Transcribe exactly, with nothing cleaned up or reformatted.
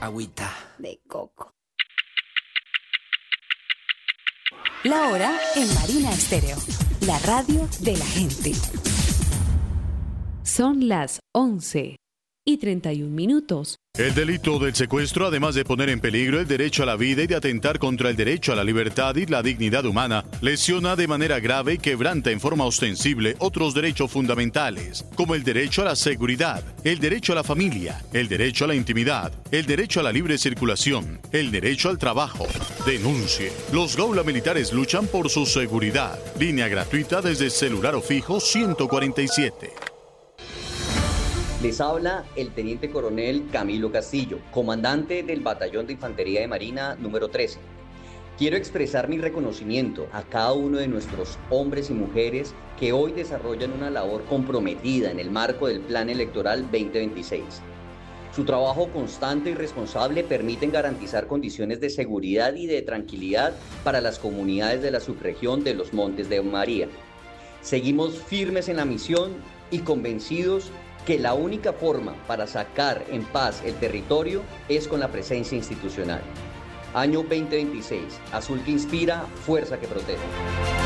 Agüita. De coco. La hora en Marina Estéreo, la radio de la gente. Son las once y treinta y un minutos. El delito del secuestro, además de poner en peligro el derecho a la vida y de atentar contra el derecho a la libertad y la dignidad humana, lesiona de manera grave y quebranta en forma ostensible otros derechos fundamentales, como el derecho a la seguridad, el derecho a la familia, el derecho a la intimidad, el derecho a la libre circulación, el derecho al trabajo. Denuncie. Los Gaula Militares luchan por su seguridad. Línea gratuita desde celular o fijo ciento cuarenta y siete. Les habla el Teniente Coronel Camilo Castillo, comandante del Batallón de Infantería de Marina número trece. Quiero expresar mi reconocimiento a cada uno de nuestros hombres y mujeres que hoy desarrollan una labor comprometida en el marco del Plan Electoral veinte veintiséis. Su trabajo constante y responsable permiten garantizar condiciones de seguridad y de tranquilidad para las comunidades de la subregión de los Montes de María. Seguimos firmes en la misión y convencidos que la única forma para sacar en paz el territorio es con la presencia institucional. Año veinte veintiséis, azul que inspira, fuerza que protege.